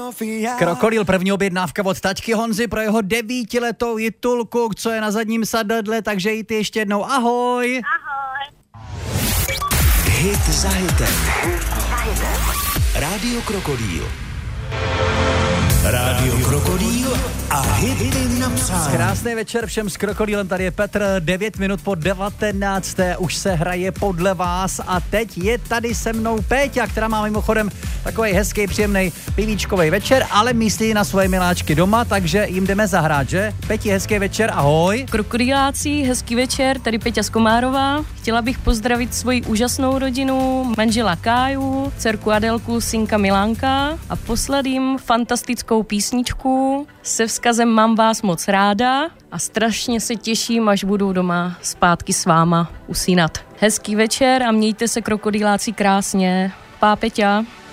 Krokodýl, první objednávka od tačky Honzy pro jeho 9letou Jitulku, co je na zadním sadadle, takže jí ty ještě jednou ahoj. Ahoj. Hit za hitem. Rádio Krokodýl. Rádio Krokodýl a hity na přání. Krásný večer všem s Krokodýlem, tady je Petr, 9 minut po 19. Už se hraje podle vás a teď je tady se mnou Péťa, která má mimochodem takový hezký, příjemný pivíčkový večer, ale myslí na svoje miláčky doma, takže jim jdeme zahrát, že? Péti, hezký večer, ahoj. Krokodýláci, hezký večer, tady Peťa z Komárová. Chtěla bych pozdravit svoji úžasnou rodinu, manžela Káju, dcerku Adelku, synka Milánka a poslat jim fantastickou písničku se vzkazem mám vás moc ráda a strašně se těším, až budu doma zpátky s váma usínat. Hezký večer a mějte se krokodýláci krásně. Pá Peťa.